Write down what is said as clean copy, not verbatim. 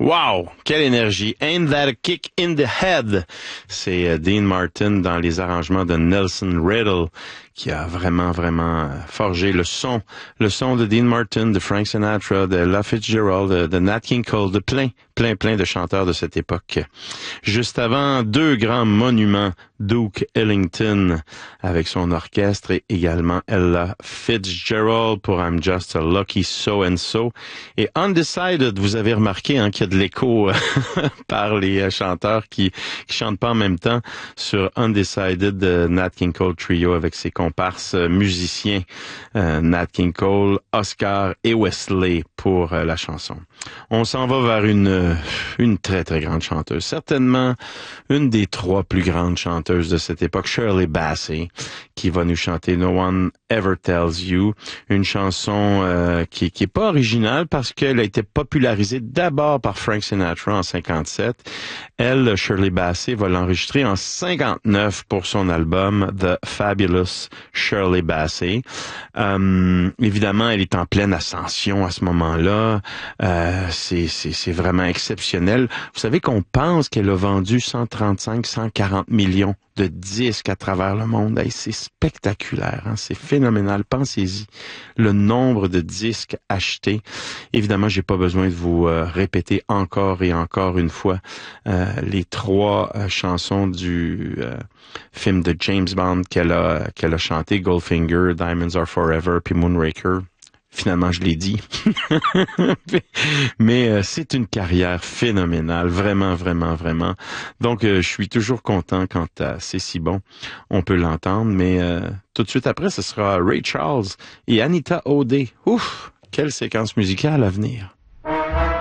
Wow! Quelle énergie! Ain't that a kick in the head? C'est Dean Martin dans les arrangements de Nelson Riddle qui a vraiment forgé le son de Dean Martin, de Frank Sinatra, de Ella Fitzgerald, de Nat King Cole, de plein de chanteurs de cette époque. Juste avant, deux grands monuments, Duke Ellington avec son orchestre et également Ella Fitzgerald pour I'm Just a Lucky So-and-So. Et Undecided, vous avez remarqué qu'il y a de l'écho par les chanteurs qui chantent pas en même temps sur Undecided de Nat King Cole Trio avec ses comparses musiciens Nat King Cole, Oscar et Wesley pour la chanson. On s'en va vers une très grande chanteuse, certainement une des trois plus grandes chanteuses de cette époque, Shirley Bassey, qui va nous chanter No One Ever Tells You, une chanson qui est pas originale parce qu'elle a été popularisée d'abord par Frank Sinatra en 57. Elle, Shirley Bassey, va l'enregistrer en 59 pour son album The Fabulous Shirley Bassey. Évidemment, elle est en pleine ascension à ce moment-là. C'est vraiment exceptionnel. Vous savez qu'on pense qu'elle a vendu 135-140 millions de disques à travers le monde. Hey, c'est spectaculaire, c'est phénoménal. Pensez-y, le nombre de disques achetés. Évidemment, j'ai pas besoin de vous répéter encore et encore une fois les trois chansons du film de James Bond qu'elle a chanté, Goldfinger, Diamonds Are Forever, puis Moonraker. Finalement, je l'ai dit. Mais c'est une carrière phénoménale, vraiment. Donc, je suis toujours content quand c'est si bon. On peut l'entendre, mais tout de suite après, ce sera Ray Charles et Anita O'Day. Ouf! Quelle séquence musicale à venir!